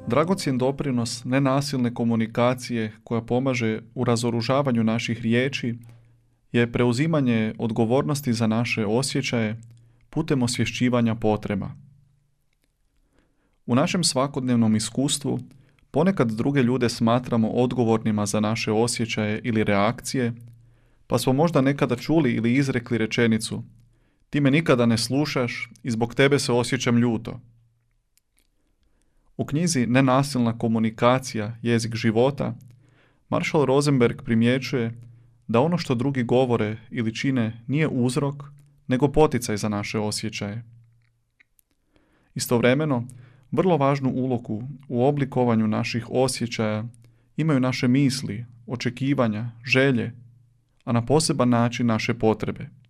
Dragocjen doprinos nenasilne komunikacije koja pomaže u razoružavanju naših riječi je preuzimanje odgovornosti za naše osjećaje putem osvješćivanja potreba. U našem svakodnevnom iskustvu ponekad druge ljude smatramo odgovornima za naše osjećaje ili reakcije, pa smo možda nekada čuli ili izrekli rečenicu: ti me nikada ne slušaš i zbog tebe se osjećam ljuto. U knjizi Nenasilna komunikacija, jezik života, Marshall Rosenberg primjećuje da ono što drugi govore ili čine nije uzrok, nego poticaj za naše osjećaje. Istovremeno, vrlo važnu ulogu u oblikovanju naših osjećaja imaju naše misli, očekivanja, želje, a na poseban način naše potrebe.